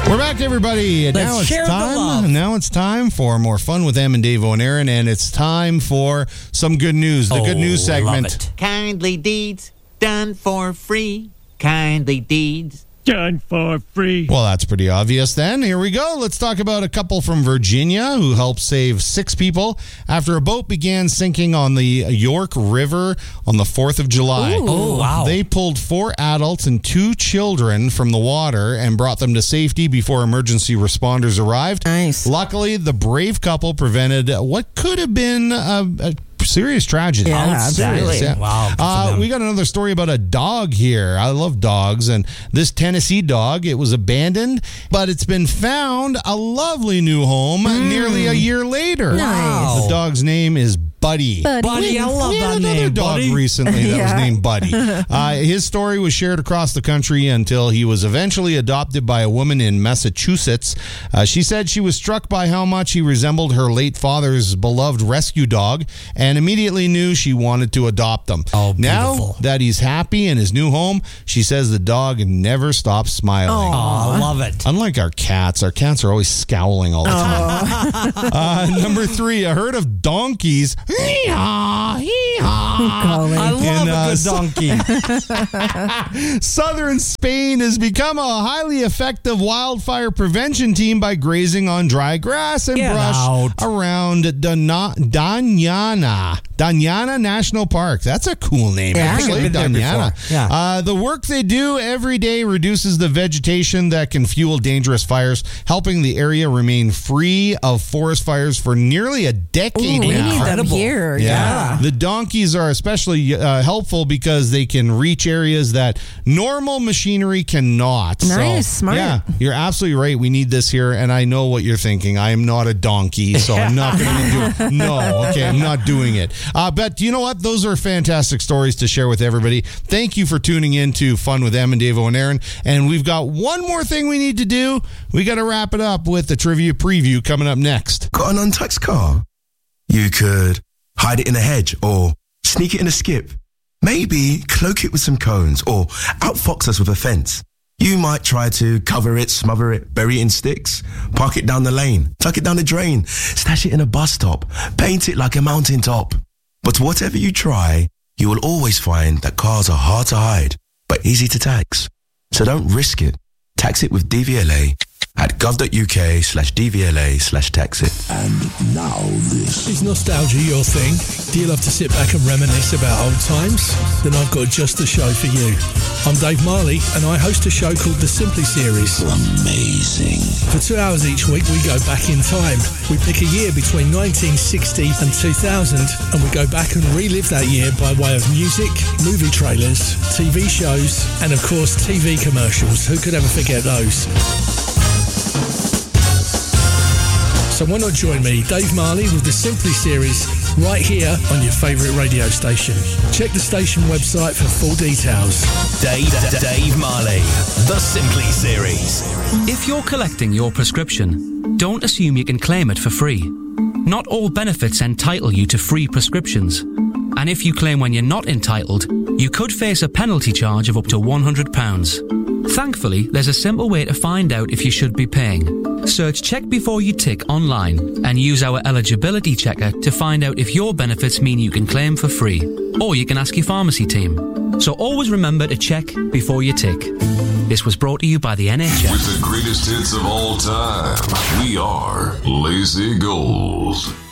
We're back, everybody. Let's share the love. Now it's time for more fun with Em and Dave and Aaron, and it's time for some good news. The good news segment. Love it. Kindly deeds done for free. Kindly deeds done for free. Well, that's pretty obvious then. Here we go. Let's talk about a couple from Virginia who helped save 6 people after a boat began sinking on the York River on the 4th of July. Ooh. Oh, wow. They pulled 4 adults and 2 children from the water and brought them to safety before emergency responders arrived. Nice. Luckily, the brave couple prevented what could have been a serious tragedy. Yeah, Serious, absolutely. yeah. Wow. We got another story about a dog here. I love dogs, and this Tennessee dog, it was abandoned, but it's been found a lovely new home nearly a year later. Nice. The dog's name is Buddy. Buddy, I love We had that another name, dog Buddy. recently that was Yeah. named Buddy. His story was shared across the country until he was eventually adopted by a woman in Massachusetts. She said she was struck by how much he resembled her late father's beloved rescue dog and immediately knew she wanted to adopt him. Oh, now beautiful. that he's happy in his new home, she says the dog never stops smiling. Oh, I love it. Unlike our cats are always scowling all the time. Number 3, a herd of donkeys. Hee-haw, hee-haw. Golly. I love In, a good donkey. Southern Spain has become a highly effective wildfire prevention team by grazing on dry grass and Get brush out. around Doñana National Park. That's a cool name, Yeah. actually. I've been there Doñana. before. Yeah. The work they do every day reduces the vegetation that can fuel dangerous fires, helping the area remain free of forest fires for nearly a decade We now. need them Incredible. here. Yeah. The donkeys are especially helpful because they can reach areas that normal machinery cannot. Nice, So, smart. Yeah, you're absolutely right. We need this here, and I know what you're thinking. I am not a donkey, so I'm not going to do it. No, okay, I'm not doing it. But you know what? Those are fantastic stories to share with everybody. Thank you for tuning in to Fun with Em and Dave and Aaron. And we've got one more thing we need to do. We got to wrap it up with the trivia preview coming up next. Got an untouched car? You could hide it in a hedge or sneak it in a skip. Maybe cloak it with some cones or outfox us with a fence. You might try to cover it, smother it, bury it in sticks, park it down the lane, tuck it down the drain, stash it in a bus stop, paint it like a mountaintop. But whatever you try, you will always find that cars are hard to hide, but easy to tax. So don't risk it. Tax it with DVLA at gov.uk/DVLA/taxit. And now this. Is nostalgia your thing? Do you love to sit back and reminisce about old times? Then I've got just the show for you. I'm Dave Marley and I host a show called The Simply Series. Amazing. For 2 hours each week we go back in time. We pick a year between 1960 and 2000 and we go back and relive that year by way of music, movie trailers, TV shows and of course TV commercials. Who could ever forget those? So why not join me, Dave Marley, with the Simply Series right here on your favourite radio station. Check the station website for full details. Dave Marley, The Simply Series. If you're collecting your prescription, don't assume you can claim it for free. Not all benefits entitle you to free prescriptions. And if you claim when you're not entitled, you could face a penalty charge of up to £100. Thankfully, there's a simple way to find out if you should be paying. Search Check Before You Tick online and use our eligibility checker to find out if your benefits mean you can claim for free. Or you can ask your pharmacy team. So always remember to check before you tick. This was brought to you by the NHS. With the greatest hits of all time, we are Lazy Gold.